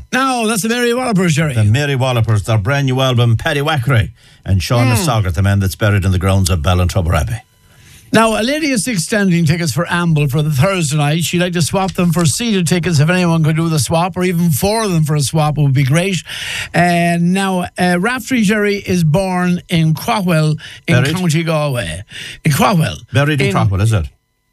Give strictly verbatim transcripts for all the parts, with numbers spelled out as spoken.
No, that's the Mary Wallopers, Jerry. The Mary Wallopers, their brand new album, Paddy Wackery, and Sean mm. Soggart, the man that's buried in the grounds of Ballintubber Abbey. Now, a lady has six standing tickets for Amble for the Thursday night. She'd like to swap them for seated tickets if anyone could do the swap, or even four of them for a swap would be great. And uh, now, uh, Raftery Jerry is born in Craughwell in Buried? County Galway. In Craughwell. Buried in, in Craughwell, is it?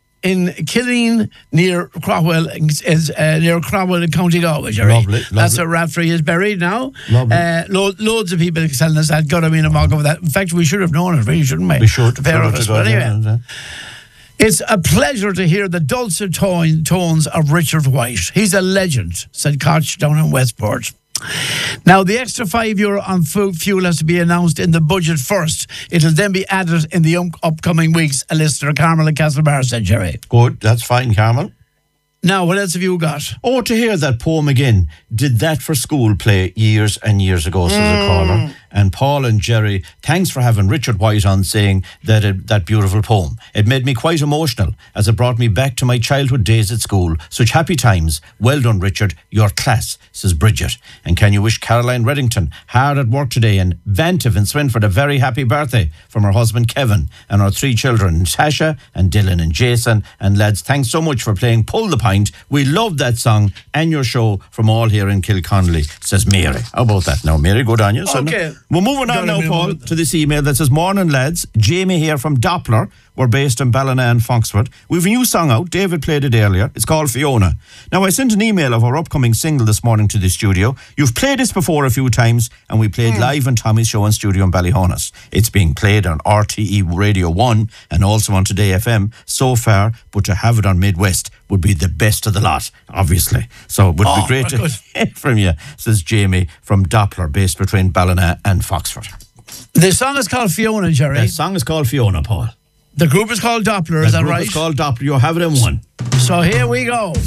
In Killeen, near Craughwell, is uh, near Craughwell in County Galway, Jerry. Lovely, lovely. That's where Raftery is buried now. Lovely. Uh, lo- loads of people telling us that. God, I mean, a mug of that. In fact, we should have known it, really, shouldn't we? We should. The pair of us. But anyway, yeah. It's a pleasure to hear the dulcet tone, tones of Richard White. He's a legend, said Koch down in Westport. Now, the extra five euro on food fuel has to be announced in the budget first. It'll then be added in the um, upcoming weeks. A listener, Carmel and Castlebar, said Jerry. Good, that's fine, Carmel. Now, what else have you got? Oh, to hear that poem again. Did that for school play years and years ago, says mm. a caller. And Paul and Jerry, thanks for having Richard White on saying that uh, that beautiful poem. It made me quite emotional as it brought me back to my childhood days at school. Such happy times. Well done, Richard. Your class, says Bridget. And can you wish Caroline Reddington, hard at work today, and Vantive in Swinford a very happy birthday from her husband Kevin and our three children, Tasha and Dylan and Jason. And lads, thanks so much for playing Pull the Pint. We love that song and your show from all here in Kilconnelly, says Mary. How about that now, Mary? Good on you. Okay. We're moving on now, Paul, to this email that says, morning lads, Jamie here from Doppler. We're based in Ballina and Foxford. We've a new song out. David played it earlier. It's called Fiona. Now, I sent an email of our upcoming single this morning to the studio. You've played this before a few times, and we played mm. live on Tommy's show and studio in Ballyhonus. It's being played on R T E Radio one and also on Today F M so far, but to have it on Midwest would be the best of the lot, obviously. So it would oh, be great to good. hear from you, says Jamie from Doppler, based between Ballina and Foxford. The song is called Fiona, Jerry. The song is called Fiona, Paul. The group is called Doppler, the is that group right? It's called Doppler. You have it in one. So here we go.